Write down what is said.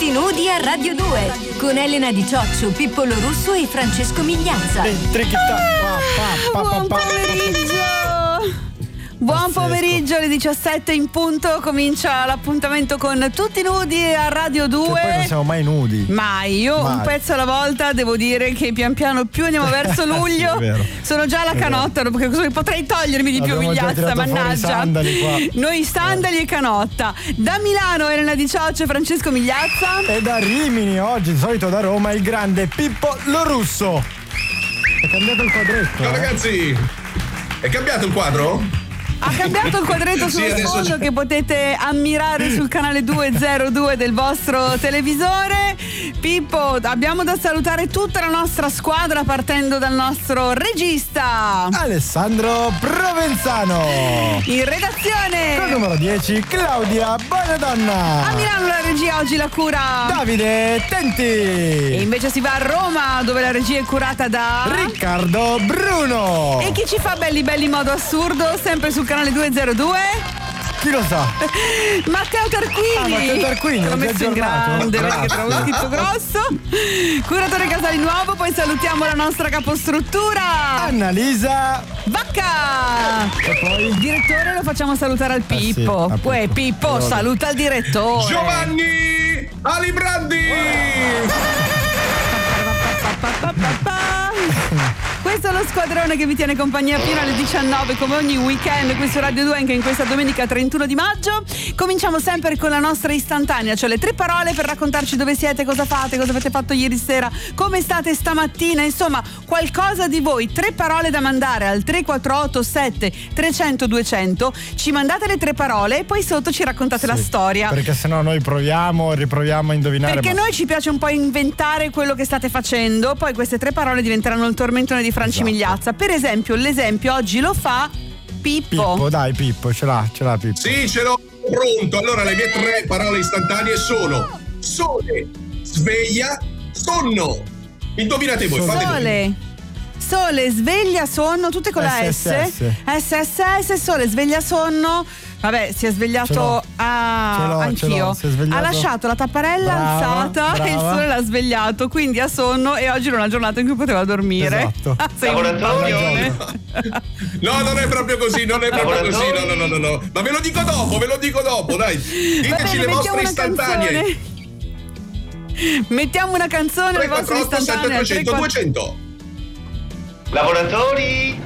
Tutti nudi a Radio 2 con Elena Di Cioccio, Pippo Lorusso e Francesco Migliazza. Buon pomeriggio! Buon pomeriggio, alle 17 in punto comincia l'appuntamento con Tutti nudi a Radio 2. Che poi non siamo mai nudi. Mai, un pezzo alla volta. Devo dire che pian piano più andiamo verso luglio. Sono già alla canotta, perché potrei togliermi di più Migliazza, mannaggia. Noi sandali e canotta. Da Milano Elena Di Cioccio e Francesco Migliazza. E da Rimini, oggi di solito da Roma, il grande Pippo Lorusso. È cambiato il quadretto. Ciao ragazzi, è cambiato il quadro? Ha cambiato il quadretto sullo sfondo che potete ammirare sul canale 202 del vostro televisore. Pippo, abbiamo da salutare tutta la nostra squadra partendo dal nostro regista Alessandro Provenzano. In redazione Con numero 10 Claudia Bonadonna. A Milano la regia oggi la cura Davide Tenti. E invece si va a Roma dove la regia è curata da Riccardo Bruno. E chi ci fa belli in modo assurdo sempre sul canale 202? Chi lo sa? Matteo Tarquini. Matteo Tarquini, l'ho messo in grande perché trovo scritto grosso. Curatore Casali Nuovo. Poi salutiamo la nostra capostruttura Annalisa Vacca. E poi il direttore lo facciamo salutare al Pippo. Poi Pippo saluta il direttore Giovanni Alibrandi. Questo è lo squadrone che vi tiene compagnia fino alle 19 come ogni weekend qui su Radio 2, anche in questa domenica 31 di maggio. Cominciamo sempre con la nostra istantanea, cioè le 3 parole per raccontarci dove siete, cosa fate, cosa avete fatto ieri sera, come state stamattina, insomma qualcosa di voi. 3 parole da mandare al 348 7 300 200. Ci mandate le 3 parole e poi sotto ci raccontate la storia, perché sennò noi riproviamo a indovinare, perché noi ci piace un po' inventare quello che state facendo. Poi queste 3 parole diventeranno il tormentone di Franci Migliazza. Per esempio, l'esempio oggi lo fa Pippo. Dai Pippo, ce l'ha Pippo. Sì, ce l'ho pronto. Allora le mie 3 parole istantanee sono sole, sveglia, sonno. Indovinate voi, fate Sole, sveglia, sonno, tutte con la S. SSS, sole, sveglia, sonno. Vabbè, si è svegliato anch'io. Ha lasciato la tapparella alzata e il sole l'ha svegliato, quindi ha sonno e oggi era una giornata in cui poteva dormire. Esatto. Sei un paglione. No, non è proprio così, No. Ma ve lo dico dopo, dai. Diteci le vostre istantanee. Mettiamo una canzone, le vostre istantanee. 700 200. Lavoratori,